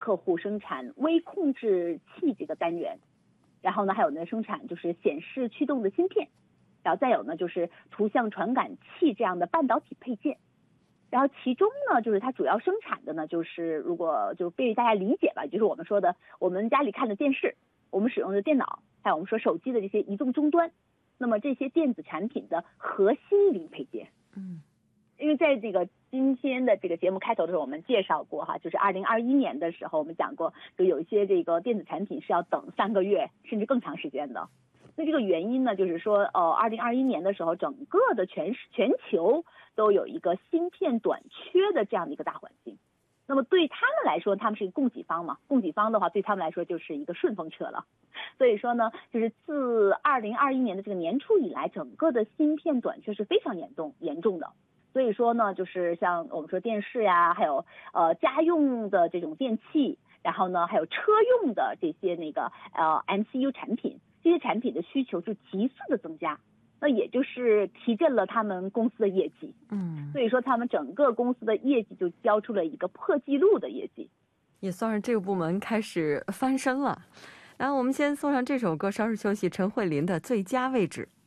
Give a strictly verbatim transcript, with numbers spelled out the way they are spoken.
客户生产微控制器这个单元，然后呢还有呢生产就是显示驱动的芯片，然后再有呢就是图像传感器这样的半导体配件。然后其中呢就是它主要生产的呢就是如果就便于大家理解吧，就是我们说的我们家里看的电视，我们使用的电脑，还有我们说手机的这些移动终端，那么这些电子产品的核心零配件。 嗯， 因为在这个今天的这个节目开头的时候我们介绍过哈，就是二零二一年的时候我们讲过，就有一些这个电子产品是要等三个月甚至更长时间的。那这个原因呢就是说呃二零二一年的时候整个的全全球都有一个芯片短缺的这样的一个大环境。那么对他们来说他们是一个供给方嘛，供给方的话对他们来说就是一个顺风车了。所以说呢就是自二零二一年的这个年初以来，整个的芯片短缺是非常严重严重的。所以说呢就是像我们说电视呀，还有呃家用的这种电器，然后呢还有车用的这些那个呃 M C U 产品，这些产品的需求就急速的增加，那也就是提振了他们公司的业绩。 嗯， 所以说他们整个公司的业绩就交出了一个破纪录的业绩， 也算是这个部门开始翻身了。那我们先送上这首歌，稍事休息，陈慧琳的《最佳位置》。